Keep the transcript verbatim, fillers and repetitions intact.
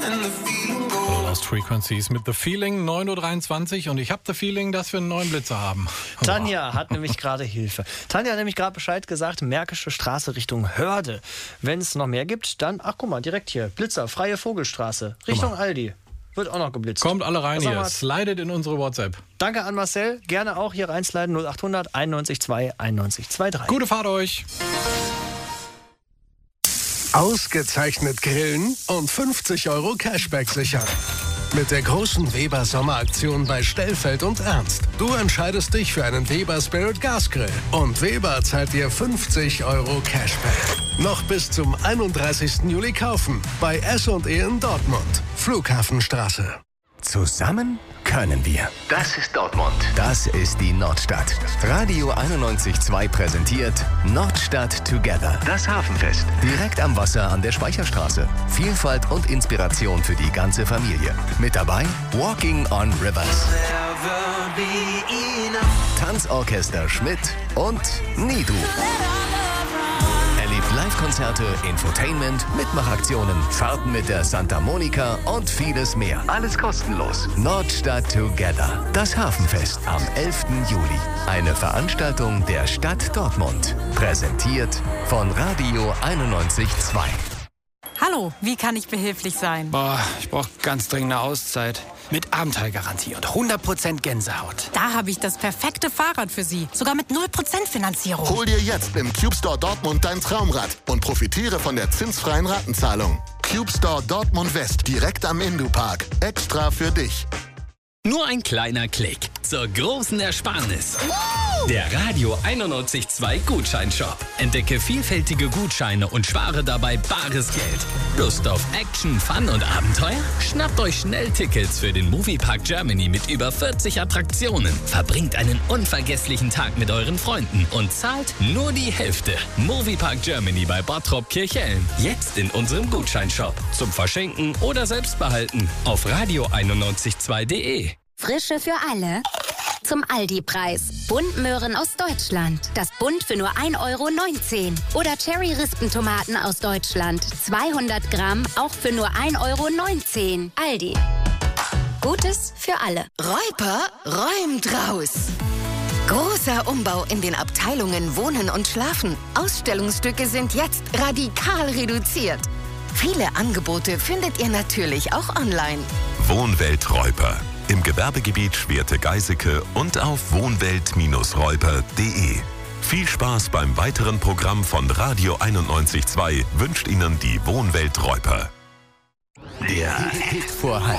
Lost Frequencies mit The Feeling, neun Uhr dreiundzwanzig und ich habe das Feeling, dass wir einen neuen Blitzer haben. Tanja hat nämlich gerade Hilfe. Tanja hat nämlich gerade Bescheid gesagt, Märkische Straße Richtung Hörde. Wenn es noch mehr gibt, dann, ach guck mal, direkt hier, Blitzer, Freie Vogelstraße, Richtung Aldi. Wird auch noch geblitzt. Kommt alle rein Was hier, wir- slidet in unsere WhatsApp. Danke an Marcel, gerne auch hier reinsliden, null acht hundert einundneunzig zwei einundneunzig dreiundzwanzig. Gute Fahrt euch! Ausgezeichnet grillen und fünfzig Euro Cashback sichern. Mit der großen Weber Sommeraktion bei Stellfeld und Ernst. Du entscheidest dich für einen Weber Spirit Gasgrill und Weber zahlt dir fünfzig Euro Cashback. Noch bis zum einunddreißigsten Juli kaufen bei S und E in Dortmund. Flughafenstraße. Zusammen können wir. Das ist Dortmund. Das ist die Nordstadt. Radio einundneunzig Komma zwei präsentiert Nordstadt Together. Das Hafenfest. Direkt am Wasser an der Speicherstraße. Vielfalt und Inspiration für die ganze Familie. Mit dabei Walking on Rivers. Tanzorchester Schmidt und Nidu. Erlebt Live-Konzerte, Infotainment, Mitmachaktionen, Fahrten mit der Santa Monica und vieles mehr. Alles kostenlos. Nordstadt Together. Das Hafenfest am elften Juli. Eine Veranstaltung der Stadt Dortmund. Präsentiert von Radio einundneunzig Komma zwei. Hallo, wie kann ich behilflich sein? Boah, ich brauche ganz dringend eine Auszeit. Mit Abenteuergarantie und hundert Prozent Gänsehaut. Da habe ich das perfekte Fahrrad für Sie. Sogar mit null Prozent Finanzierung. Hol dir jetzt im Cube Store Dortmund dein Traumrad und profitiere von der zinsfreien Ratenzahlung. Cube Store Dortmund West, direkt am Indupark. Extra für dich. Nur ein kleiner Klick zur großen Ersparnis. Der Radio einundneunzig Komma zwei Gutscheinshop. Entdecke vielfältige Gutscheine und spare dabei bares Geld. Lust auf Action, Fun und Abenteuer? Schnappt euch schnell Tickets für den Moviepark Germany mit über vierzig Attraktionen. Verbringt einen unvergesslichen Tag mit euren Freunden und zahlt nur die Hälfte. Moviepark Germany bei Bottrop Kirchhellen. Jetzt in unserem Gutscheinshop. Zum Verschenken oder selbst behalten. Auf radio einundneunzig Komma zwei punkt de. Frische für alle. Zum Aldi-Preis. Buntmöhren aus Deutschland. Das Bunt für nur ein Euro neunzehn. Oder Cherry-Rispentomaten aus Deutschland. zweihundert Gramm, auch für nur ein Euro neunzehn. Aldi. Gutes für alle. Räuper räumt raus. Großer Umbau in den Abteilungen Wohnen und Schlafen. Ausstellungsstücke sind jetzt radikal reduziert. Viele Angebote findet ihr natürlich auch online. Wohnwelt Räuper. Im Gewerbegebiet Schwerte-Geiseke und auf wohnwelt Bindestrich räuper punkt de. Viel Spaß beim weiteren Programm von Radio einundneunzig Komma zwei wünscht Ihnen die Wohnwelt Räuper. Der Hit vor